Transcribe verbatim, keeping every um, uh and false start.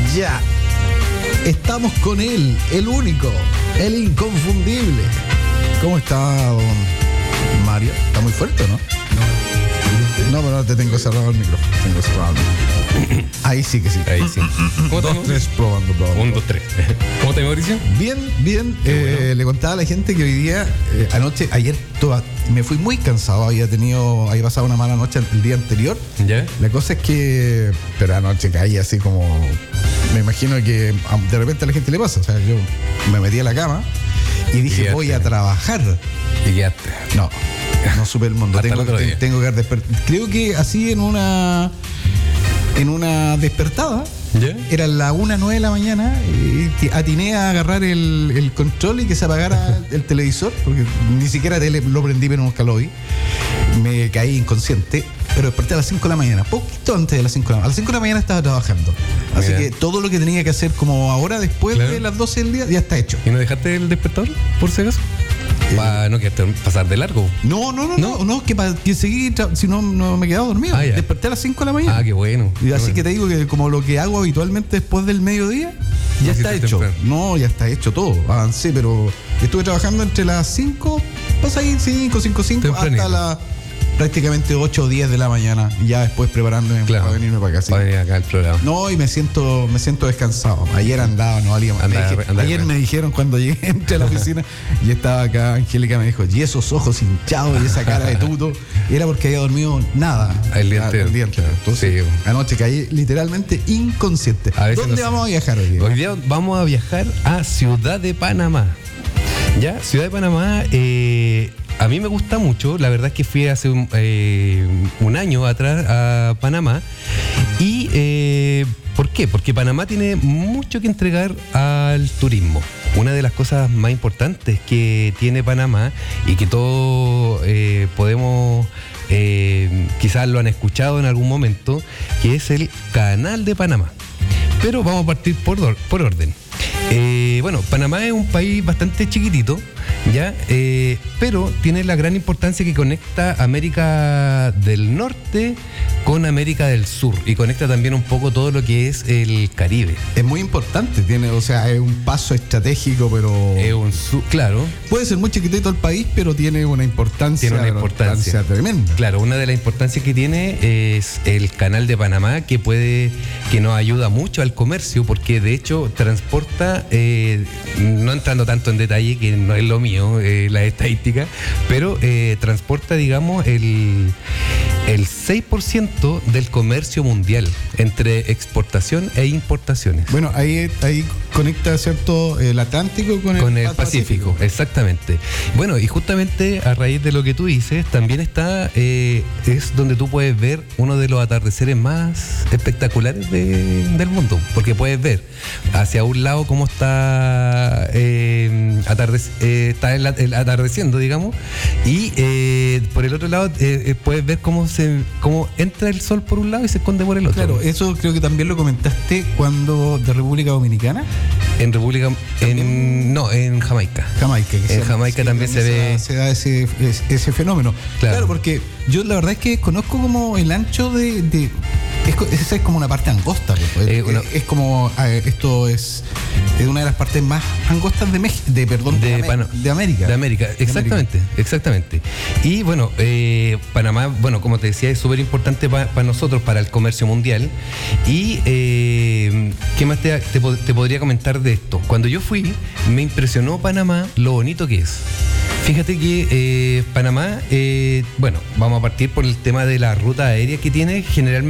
Ya. Estamos con él, el único, el inconfundible. ¿Cómo está, don Mario? ¿Está muy fuerte, no? No, pero no te tengo cerrado el micrófono. Tengo cerrado el micrófono. Ahí sí que sí. Ahí sí. ¿Cómo Dos, tres, probando, probando. Un, dos, tres. ¿Cómo te Mauricio? Bien, bien. Eh, bueno. Le contaba a la gente que hoy día, eh, anoche, ayer, toda, me fui muy cansado. Había tenido, había pasado una mala noche el día anterior. ¿Ya? La cosa es que, pero anoche caí así como, me imagino que de repente a la gente le pasa. O sea, yo me metí a la cama y dije, Quedaste. voy a trabajar. Y quedaste. No, no supe el mundo. Hasta Tengo, el otro día. tengo que despertar. Creo que así en una, en una despertada. ¿Ya? Era la una, nueve de la mañana y atiné a agarrar el, el control y que se apagara el televisor, porque ni siquiera tele, lo prendí, pero nunca lo vi. Me caí inconsciente, pero desperté a las cinco de la mañana, poquito antes de las cinco de la mañana. A las cinco de la mañana estaba trabajando. Así Mira. que todo lo que tenía que hacer como ahora, después Claro. de las doce del día, ya está hecho. ¿Y no dejaste el despertador, por si acaso? Para no quedarte pasar de largo. No, no, no, ¿No? no, no, que, pa, que seguí, tra- si no, no me quedaba dormido. Ah, ya. Desperté a las cinco de la mañana. Ah, qué bueno. Y Qué así bueno. que te digo que como lo que hago habitualmente después del mediodía, ya Lo está hiciste hecho. temprano. No, ya está hecho todo. Avancé, pero estuve trabajando entre las cinco, pasa ahí cinco, cinco, cinco, Tempranito. hasta las prácticamente ocho o diez de la mañana. Y ya después preparándome Claro. para venirme para acá. sí. Para venir acá al programa. No, y me siento, me siento descansado. Ayer andaba, no valía más. Andaba- Me dije- andaba ayer bien. me dijeron cuando llegué entre la oficina y estaba acá, Angélica me dijo, y esos ojos hinchados y esa cara de tuto, y era porque había dormido nada. El día Ah, entero. el día entero. Entonces, Sí. anoche caí literalmente inconsciente. A veces ¿Dónde no sé. vamos a viajar hoy día? Hoy día vamos a viajar a Ciudad de Panamá. Ya, Ciudad de Panamá, eh, a mí me gusta mucho. La verdad es que fui hace un, eh, un año atrás a Panamá. ¿Y eh, por qué? Porque Panamá tiene mucho que entregar al turismo. Una de las cosas más importantes que tiene Panamá y que todos eh, podemos, eh, quizás lo han escuchado en algún momento, que es el Canal de Panamá. Pero vamos a partir por, or- por orden. Eh, bueno, Panamá es un país bastante chiquitito, ¿ya? Eh, pero tiene la gran importancia que conecta América del Norte con América del Sur y conecta también un poco todo lo que es el Caribe. Es muy importante, tiene, o sea, es un paso estratégico, pero Es un su- claro, puede ser muy chiquitito el país, pero tiene una importancia, Tiene una pero importancia. tremenda. claro, una de las importancias que tiene es el Canal de Panamá, que puede, que nos ayuda mucho al comercio, porque de hecho transporta, eh, no entrando tanto en detalle, que no es lo mío, eh, la estadística, pero eh, transporta, digamos, el, el seis por ciento del comercio mundial entre exportación e importaciones. Bueno, ahí, ahí conecta, ¿cierto?, el Atlántico con el, Con el Pacífico, exactamente. Bueno, y justamente a raíz de lo que tú dices, también está, eh, es donde tú puedes ver uno de los atardeceres más espectaculares de- del mundo, porque puedes ver hacia un lado cómo está, eh, atardec- eh, está el, el atardeciendo, digamos, y eh, por el otro lado eh, eh, puedes ver cómo se cómo entra el sol por un lado y se esconde por el otro. Claro, eso creo que también lo comentaste cuando de República Dominicana, En República, en, no, en Jamaica. Jamaica. que En se- Jamaica sí, también se da- ve- se da ese, ese, ese fenómeno. Claro. Claro. porque yo la verdad es que conozco como el ancho de... de es, co- esa es como una parte angosta. pues. Eh, es, una- es como... a ver, esto es, es una de las partes más angostas de México, de, perdón, de, De Amé- Pana- de América. De América, exactamente, exactamente. Y bueno, eh, Panamá, bueno, como te decía, es súper importante para nosotros, para el comercio mundial. Y eh, ¿qué más te, te pod- te podría comentar de esto? Cuando yo fui, me impresionó Panamá, lo bonito que es. Fíjate que eh, Panamá, eh, bueno, vamos a partir por el tema de la ruta aérea que tiene generalmente.